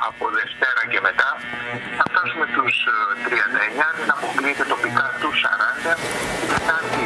από Δευτέρα και μετά θα φτάσουμε τους 39, δεν αποκλείεται τοπικά τους 40 και Τετάρτη